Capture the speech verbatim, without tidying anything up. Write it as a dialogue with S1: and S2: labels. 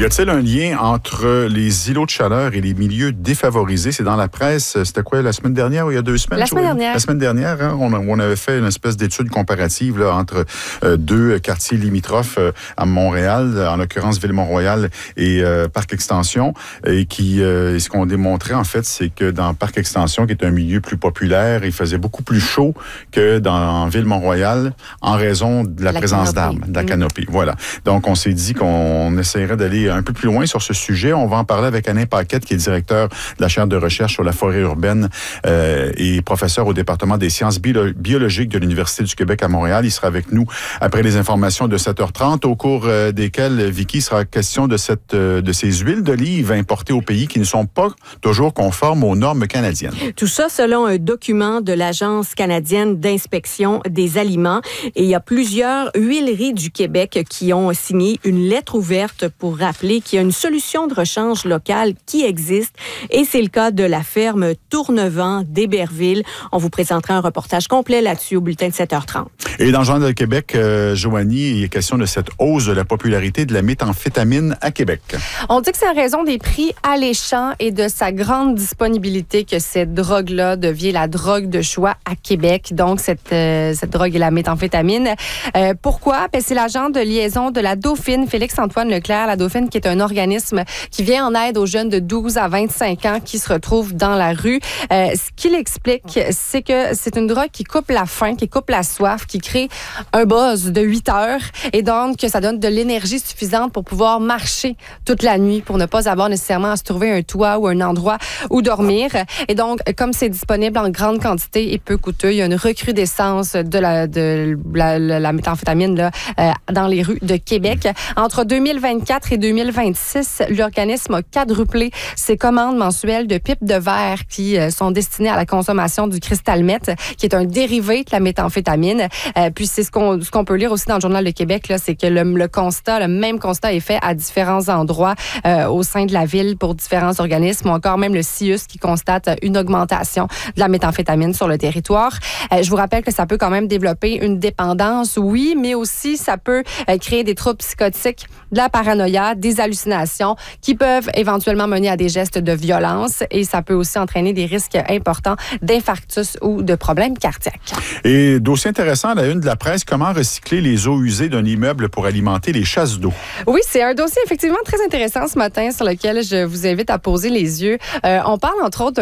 S1: Y a-t-il un lien entre les îlots de chaleur et les milieux défavorisés? C'est dans la presse, c'était quoi, la semaine dernière ou il y a deux semaines?
S2: La semaine dernière.
S1: La semaine dernière, hein, on, on avait fait une espèce d'étude comparative là, entre euh, deux quartiers limitrophes euh, à Montréal, en l'occurrence Ville-Mont-Royal et euh, Parc Extension, et qui, euh, ce qu'on démontrait en fait, c'est que dans Parc Extension, qui est un milieu plus populaire, il faisait beaucoup plus chaud que dans Ville-Mont-Royal en raison de la, la présence d'arbres, de la mmh. canopée. Voilà. Donc, on s'est dit qu'on essaierait d'aller un peu plus loin sur ce sujet. On va en parler avec Alain Paquette, qui est directeur de la chaire de recherche sur la forêt urbaine euh, et professeur au département des sciences bio- biologiques de l'Université du Québec à Montréal. Il sera avec nous après les informations de sept heures trente, au cours euh, desquelles, Vicky, sera question de, cette, euh, de ces huiles d'olive importées au pays qui ne sont pas toujours conformes aux normes canadiennes.
S2: Tout ça selon un document de l'Agence canadienne d'inspection des aliments. Et il y a plusieurs huileries du Québec qui ont signé une lettre ouverte pour rappeler qu'il y a une solution de rechange locale qui existe. Et c'est le cas de la ferme Tournevent d'Héberville. On vous présentera un reportage complet là-dessus au bulletin de sept heures trente.
S1: Et dans le Journal de Québec, euh, Joanie, il est question de cette hausse de la popularité de la méthamphétamine à Québec.
S3: On dit que c'est en raison des prix alléchants et de sa grande disponibilité que cette drogue-là devient la drogue de choix à Québec. Donc, cette, euh, cette drogue est la méthamphétamine. Euh, pourquoi? Ben, c'est l'agent de liaison de la Dauphine, Félix-Antoine Leclerc. La Dauphine, qui est un organisme qui vient en aide aux jeunes de douze à vingt-cinq ans qui se retrouvent dans la rue. Euh, ce qu'il explique, c'est que c'est une drogue qui coupe la faim, qui coupe la soif, qui crée un buzz de huit heures et donc que ça donne de l'énergie suffisante pour pouvoir marcher toute la nuit, pour ne pas avoir nécessairement à se trouver un toit ou un endroit où dormir. Et donc, comme c'est disponible en grande quantité et peu coûteux, il y a une recrudescence de la, de la, la, la méthamphétamine là, euh, dans les rues de Québec. Entre deux mille vingt-quatre et deux mille vingt-six, l'organisme a quadruplé ses commandes mensuelles de pipes de verre qui euh, sont destinées à la consommation du cristal meth, qui est un dérivé de la méthamphétamine. Euh, puis c'est ce qu'on, ce qu'on peut lire aussi dans le Journal de Québec, là, c'est que le, le constat, le même constat est fait à différents endroits euh, au sein de la ville pour différents organismes, ou encore même le C I U S qui constate une augmentation de la méthamphétamine sur le territoire. Euh, je vous rappelle que ça peut quand même développer une dépendance, oui, mais aussi ça peut euh, créer des troubles psychotiques, de la paranoïa, des hallucinations qui peuvent éventuellement mener à des gestes de violence et ça peut aussi entraîner des risques importants d'infarctus ou de problèmes cardiaques.
S1: Et dossier intéressant à la une de la presse, comment recycler les eaux usées d'un immeuble pour alimenter les chasses d'eau?
S3: Oui, c'est un dossier effectivement très intéressant ce matin sur lequel je vous invite à poser les yeux. Euh, on parle entre autres